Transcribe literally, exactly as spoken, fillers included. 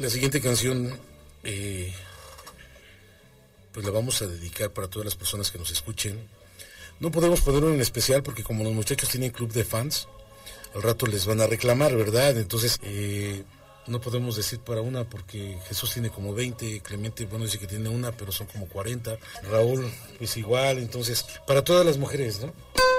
La siguiente canción, eh, pues la vamos a dedicar para todas las personas que nos escuchen. No podemos ponerlo en especial porque como los muchachos tienen club de fans, al rato les van a reclamar, ¿verdad? Entonces, eh, no podemos decir para una porque Jesús tiene como veinte, Clemente, bueno, dice que tiene una, pero son como cuarenta. Raúl, pues igual, entonces, para todas las mujeres, ¿no?